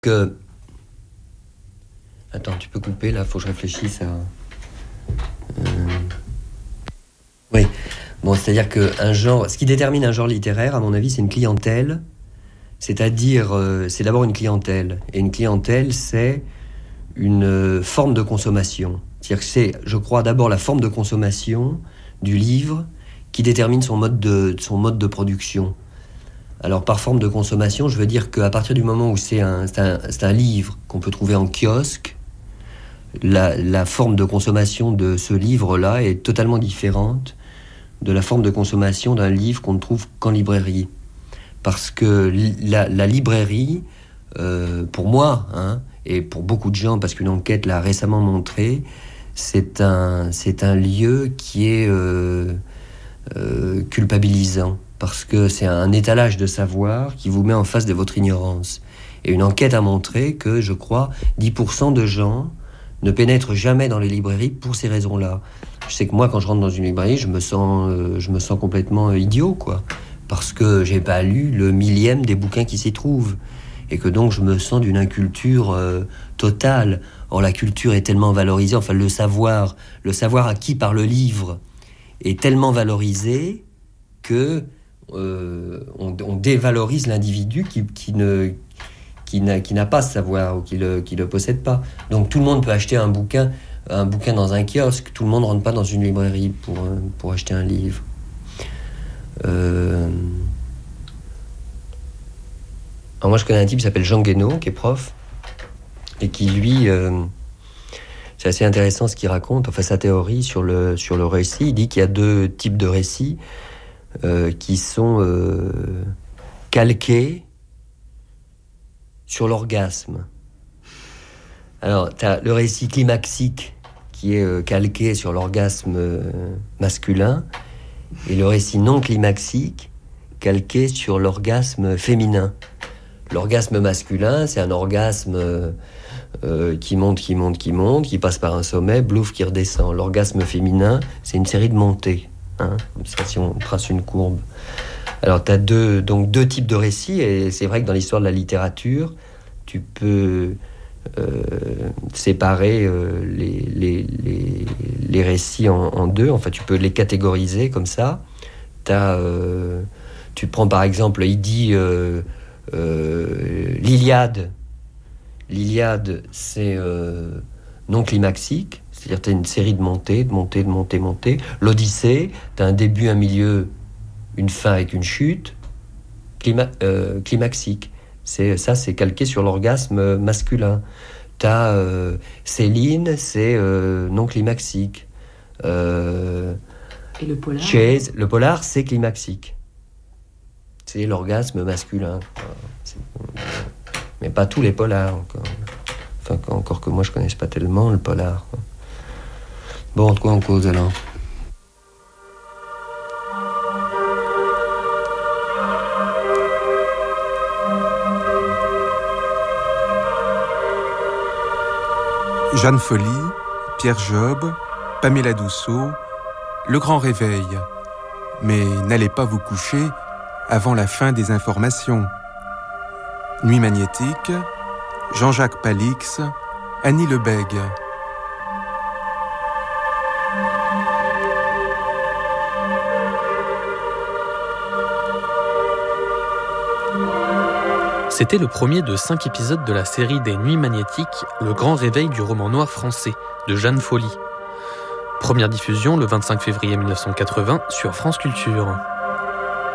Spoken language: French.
que... Attends, tu peux couper, là, faut que je réfléchisse à... Oui, bon, c'est-à-dire qu'un genre... Ce qui détermine un genre littéraire, à mon avis, c'est une clientèle. C'est-à-dire, c'est d'abord une clientèle. Et une clientèle, c'est une forme de consommation. C'est-à-dire que c'est, je crois, d'abord la forme de consommation du livre qui détermine son mode de production. Alors, par forme de consommation, je veux dire qu'à partir du moment où c'est un livre qu'on peut trouver en kiosque, la forme de consommation de ce livre-là est totalement différente de la forme de consommation d'un livre qu'on ne trouve qu'en librairie. Parce que la librairie, pour moi, et pour beaucoup de gens, parce qu'une enquête l'a récemment montré, c'est un lieu qui est culpabilisant. Parce que c'est un étalage de savoir qui vous met en face de votre ignorance. Et une enquête a montré que, je crois, 10% de gens ne pénètrent jamais dans les librairies pour ces raisons-là. Je sais que moi, quand je rentre dans une librairie, je me sens complètement idiot, quoi. Parce que j'ai pas lu le millième des bouquins qui s'y trouvent. Et que donc, je me sens d'une inculture totale. Or, la culture est tellement valorisée, enfin, le savoir acquis par le livre est tellement valorisé que on dévalorise l'individu qui n'a pas ce savoir ou qui le possède pas. Donc tout le monde peut acheter un bouquin dans un kiosque. Tout le monde ne rentre pas dans une librairie pour acheter un livre. Alors moi je connais un type qui s'appelle Jean Guénaud, qui est prof, et qui lui, c'est assez intéressant ce qu'il raconte, enfin sa théorie sur le récit. Il dit qu'il y a deux types de récits qui sont calqués sur l'orgasme. Alors, tu as le récit climaxique qui est calqué sur l'orgasme masculin, et le récit non climaxique calqué sur l'orgasme féminin. L'orgasme masculin, c'est un orgasme qui monte, qui passe par un sommet, blouf, qui redescend. L'orgasme féminin, c'est une série de montées. Comme ça, si on trace une courbe. Alors, tu as deux types de récits, et c'est vrai que dans l'histoire de la littérature, tu peux séparer les récits en deux. Enfin, tu peux les catégoriser comme ça. Tu prends par exemple, il dit l'Iliade. L'Iliade, c'est non climaxique. C'est-à-dire que tu as une série de montées. L'Odyssée, tu as un début, un milieu, une fin avec une chute. Climaxique. C'est calqué sur l'orgasme masculin. Tu as Céline, c'est non climaxique. Et le polar Chase, le polar, c'est climaxique. C'est l'orgasme masculin. Mais pas tous les polars, encore. Enfin, encore que moi, je connaisse pas tellement le polar, quoi. Bon, de quoi on cause alors ? Jeanne Folly, Pierre Job, Pamela Dousseau, Le Grand Réveil. Mais n'allez pas vous coucher avant la fin des informations. Nuit magnétique, Jean-Jacques Palix, Annie Lebègue. C'était le premier de 5 épisodes de la série des Nuits magnétiques, Le Grand Réveil du roman noir français, de Jeanne Folly. Première diffusion le 25 février 1980 sur France Culture.